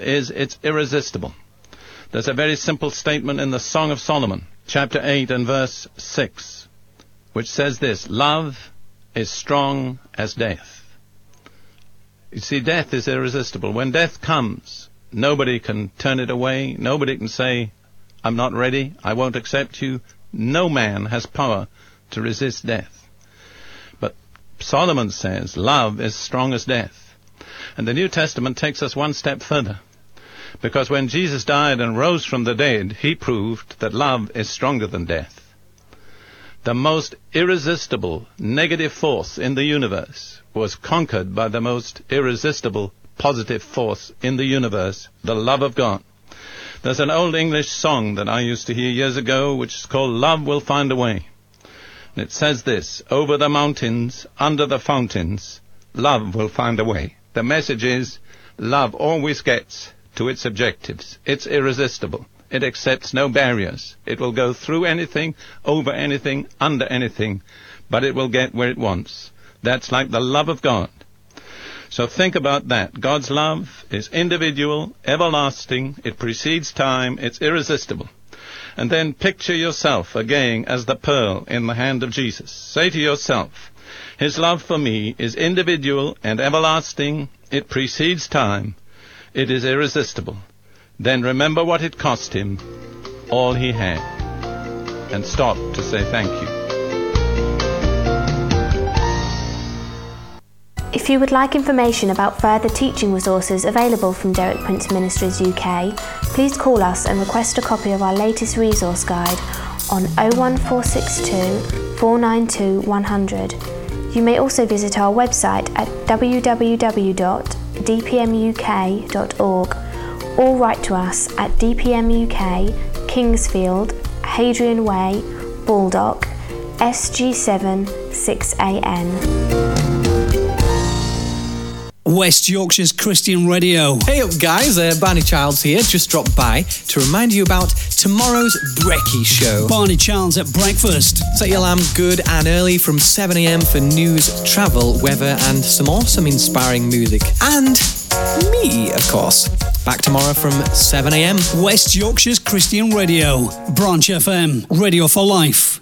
is it's irresistible. There's a very simple statement in the Song of Solomon, chapter 8 and verse 6, which says this: love is strong as death. You see, death is irresistible. When death comes, nobody can turn it away. Nobody can say, I'm not ready, I won't accept you. No man has power to resist death. But Solomon says love is strong as death. And the New Testament takes us one step further. Because when Jesus died and rose from the dead, he proved that love is stronger than death. The most irresistible negative force in the universe was conquered by the most irresistible positive force in the universe, the love of God. There's an old English song that I used to hear years ago, which is called Love Will Find a Way. And it says this: over the mountains, under the fountains, love will find a way. The message is, love always gets to its objectives. It's irresistible. It accepts no barriers. It will go through anything, over anything, under anything, but it will get where it wants. That's like the love of God. So think about that. God's love is individual, everlasting, it precedes time, it's irresistible. And then picture yourself again as the pearl in the hand of Jesus. Say to yourself, his love for me is individual and everlasting, it precedes time, it is irresistible. Then remember what it cost him, all he had, and stop to say thank you. If you would like information about further teaching resources available from Derek Prince Ministries UK, please call us and request a copy of our latest resource guide on 01462 492 100. You may also visit our website at www.dpmuk.org or write to us at DPM UK, Kingsfield, Hadrian Way, Baldock, SG7 6AN. West Yorkshire's Christian Radio. Hey up guys, Barney Childs here, just dropped by to remind you about tomorrow's Brekkie Show. Barney Childs at breakfast. Set your alarm good and early from 7am for news, travel, weather and some awesome inspiring music. And me, of course. Back tomorrow from 7am. West Yorkshire's Christian Radio. Branch FM. Radio for life.